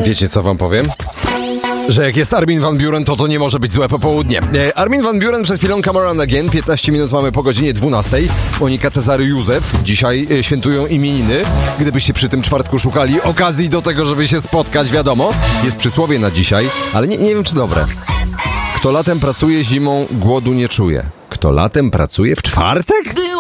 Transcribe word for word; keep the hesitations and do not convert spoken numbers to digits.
Wiecie, co wam powiem? Że jak jest Armin van Buuren, to to nie może być złe popołudnie. E, Armin van Buuren przed chwilą Come Around Again. piętnaście minut mamy po godzinie dwunastej. Monika, Cezary, Józef dzisiaj e, świętują imieniny. Gdybyście przy tym czwartku szukali okazji do tego, żeby się spotkać, wiadomo. Jest przysłowie na dzisiaj, ale nie, nie wiem, czy dobre. Kto latem pracuje, zimą głodu nie czuje. Kto latem pracuje w czwartek?